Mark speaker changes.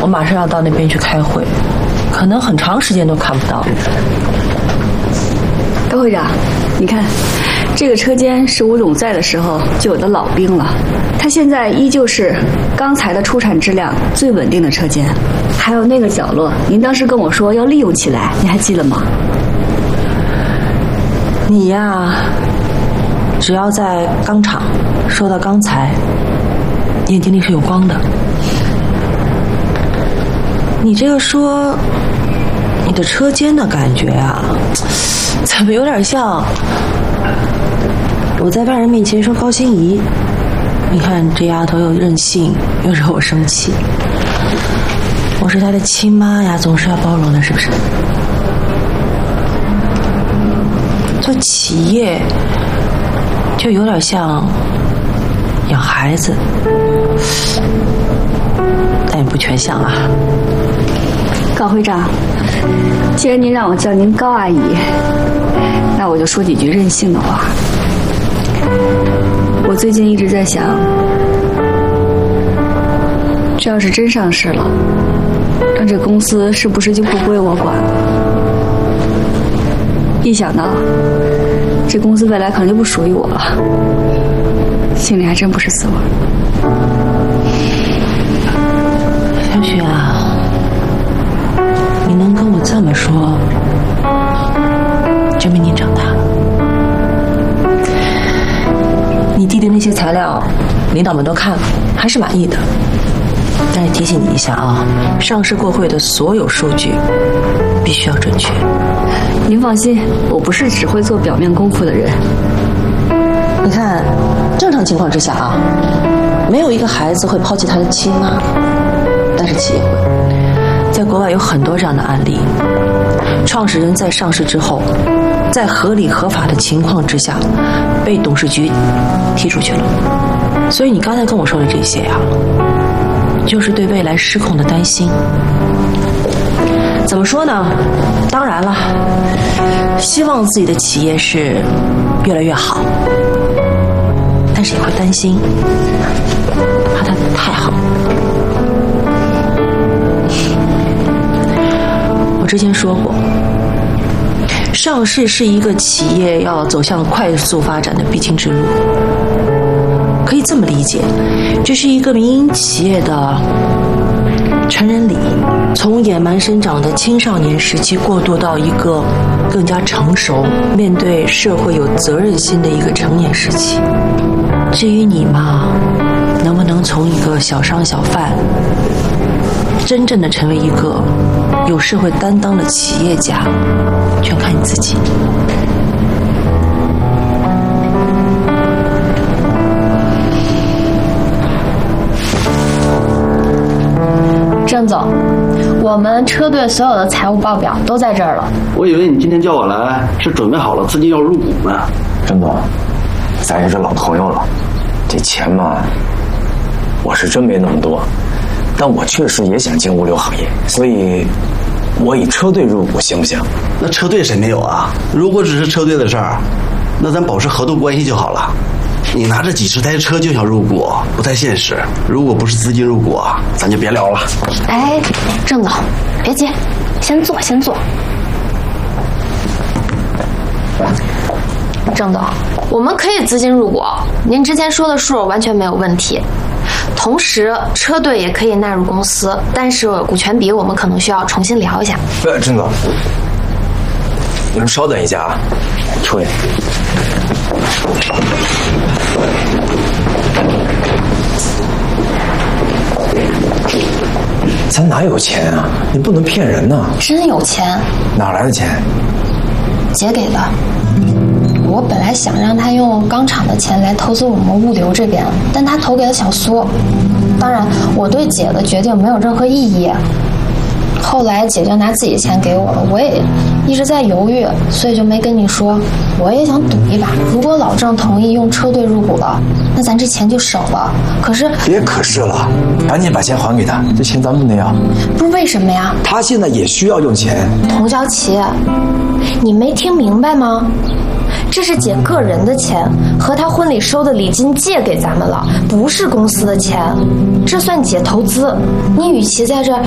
Speaker 1: 马上要到那边去开会，可能很长时间都看不到。
Speaker 2: 高会长，你看，这个车间是吴总在的时候就有的老兵了，他现在依旧是钢材的出产质量最稳定的车间。还有那个角落，您当时跟我说要利用起来，你还记得吗？
Speaker 1: 你呀，只要在钢厂说到钢材，眼睛里是有光的。你这个说你的车间的感觉啊，怎么有点像我在外人面前说高欣怡，你看这丫头又任性又惹我生气，我是她的亲妈呀，总是要包容的，是不是？做企业就有点像养孩子，但也不全像啊。
Speaker 2: 高会长，既然您让我叫您高阿姨，那我就说几句任性的话。我最近一直在想，这要是真上市了，那这公司是不是就不归我管了？一想到这公司未来可能就不属于我了，心里还真不是滋味。
Speaker 1: 小雪啊，你能跟我这么说，证明你长大了。你递的那些材料，领导们都看了，还是满意的。但是提醒你一下啊，上市过会的所有数据必须要准确。
Speaker 2: 您放心，我不是只会做表面功夫的人。
Speaker 1: 你看，正常情况之下啊，没有一个孩子会抛弃他的亲妈，但是企业会。在国外有很多这样的案例，创始人在上市之后，在合理合法的情况之下，被董事局踢出去了。所以你刚才跟我说的这些呀，就是对未来失控的担心。怎么说呢？当然了，希望自己的企业是越来越好，但是也会担心，怕它太好。我之前说过，上市是一个企业要走向快速发展的必经之路。可以这么理解，这是一个民营企业的成人礼，从野蛮生长的青少年时期过渡到一个更加成熟、面对社会有责任心的一个成年时期。至于你嘛，能不能从一个小商小贩，真正的成为一个有社会担当的企业家，全看你自己。
Speaker 3: 郑总，我们车队所有的财务报表都在这儿了。
Speaker 4: 我以为你今天叫我来是准备好了资金要入股呢。
Speaker 5: 郑总，咱也是老朋友了，这钱嘛，我是真没那么多，但我确实也想进物流行业，所以我以车队入股行不行？
Speaker 4: 那车队谁没有啊？如果只是车队的事儿，那咱保持合同关系就好了。你拿着几十台车就想入股，不太现实。如果不是资金入股，咱就别聊了。
Speaker 3: 哎，郑总，别急，先坐，先坐。郑总，我们可以资金入股，您之前说的数完全没有问题。同时，车队也可以纳入公司，但是股权比我们可能需要重新聊一下。
Speaker 5: 郑总，你们稍等一下啊，出去。咱哪有钱啊？你不能骗人呐！
Speaker 3: 真有钱？
Speaker 5: 哪来的钱？
Speaker 3: 姐给的。我本来想让他用钢厂的钱来投资我们物流这边，但他投给了小苏。当然，我对姐的决定没有任何异议。后来姐就拿自己的钱给我了，我也一直在犹豫，所以就没跟你说。我也想赌一把，如果老郑同意用车队入股了，那咱这钱就省了。可是
Speaker 5: 别可是了，赶紧把钱还给他，这钱咱不能要。
Speaker 3: 不是为什么呀？
Speaker 5: 他现在也需要用钱。
Speaker 3: 童小琪，你没听明白吗？这是姐个人的钱，和她婚礼收的礼金借给咱们了，不是公司的钱，这算姐投资。你与其在这儿